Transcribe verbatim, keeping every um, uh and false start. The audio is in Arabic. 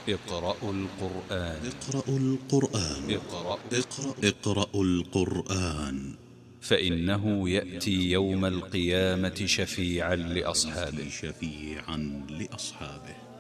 اقرأوا القرآن. اقرأوا القرآن. اقرأ اقرأ اقرأوا القرآن، فإنه يأتي يوم القيامة شفيعا لأصحابه. شفيعا لأصحابه.